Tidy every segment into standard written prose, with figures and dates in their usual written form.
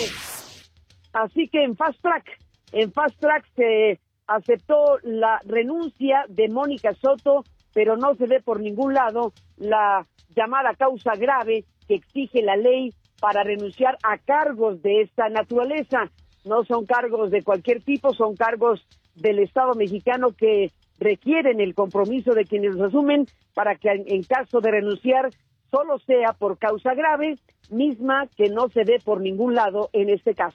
Así que en Fast Track se aceptó la renuncia de Mónica Soto, pero no se ve por ningún lado la llamada causa grave que exige la ley para renunciar a cargos de esta naturaleza. No son cargos de cualquier tipo, son cargos del Estado mexicano que requieren el compromiso de quienes los asumen para que en caso de renunciar solo sea por causa grave, misma que no se ve por ningún lado en este caso.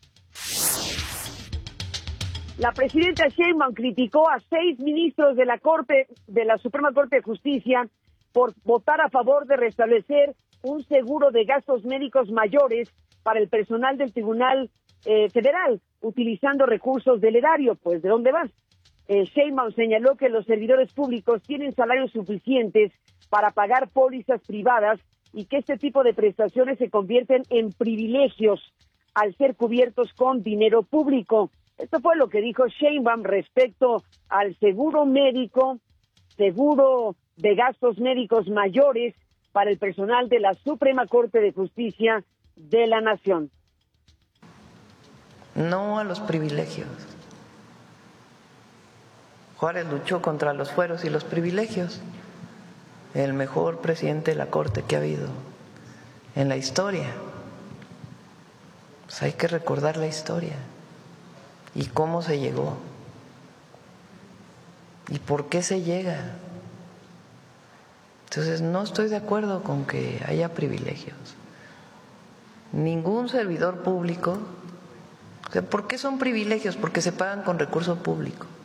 La presidenta Sheinbaum criticó a 6 ministros de la Suprema Corte de Justicia por votar a favor de restablecer un seguro de gastos médicos mayores para el personal del Tribunal Federal, utilizando recursos del erario. Pues, ¿de dónde vas? Sheinbaum señaló que los servidores públicos tienen salarios suficientes para pagar pólizas privadas y que este tipo de prestaciones se convierten en privilegios al ser cubiertos con dinero público. Esto fue lo que dijo Sheinbaum respecto al seguro médico, seguro de gastos médicos mayores para el personal de la Suprema Corte de Justicia de la Nación. No a los privilegios. Juárez luchó contra los fueros y los privilegios. El mejor presidente de la Corte que ha habido en la historia. Pues hay que recordar la historia y cómo se llegó y por qué se llega. Entonces no estoy de acuerdo con que haya privilegios. Ningún servidor público. ¿Por qué son privilegios? Porque se pagan con recurso público.